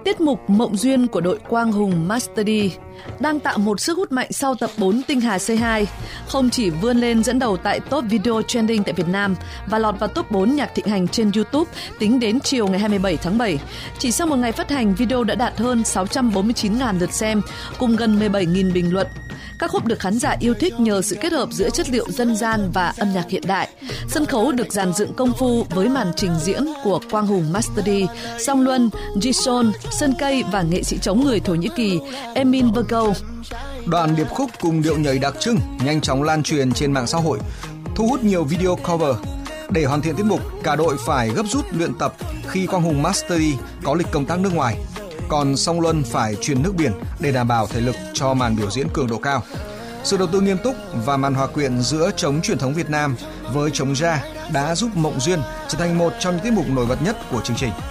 Tiết mục Mộng Duyên của đội Quang Hùng Master D đang tạo một sức hút mạnh sau tập 4 Tinh Hà C2, không chỉ vươn lên dẫn đầu tại top video trending tại Việt Nam và lọt vào top 4 nhạc thịnh hành trên YouTube tính đến chiều ngày 27 tháng 7. Chỉ sau một ngày phát hành, video đã đạt hơn 649.000 lượt xem cùng gần 17.000 bình luận. Các khúc được khán giả yêu thích nhờ sự kết hợp giữa chất liệu dân gian và âm nhạc hiện đại. Sân khấu được dàn dựng công phu với màn trình diễn của Quang Hùng Master D, Song Luân, Jisoo, Sơn Cây và nghệ sĩ trống người Thổ Nhĩ Kỳ Emin Virgo. Đoạn điệp khúc cùng điệu nhảy đặc trưng nhanh chóng lan truyền trên mạng xã hội, thu hút nhiều video cover. Để hoàn thiện tiết mục, cả đội phải gấp rút luyện tập khi Quang Hùng Master D có lịch công tác nước ngoài. Còn Song Luân phải truyền nước biển để đảm bảo thể lực cho màn biểu diễn cường độ cao. Sự đầu tư nghiêm túc và màn hòa quyện giữa trống truyền thống Việt Nam với trống jazz đã giúp Mộng Duyên trở thành một trong những tiết mục nổi bật nhất của chương trình.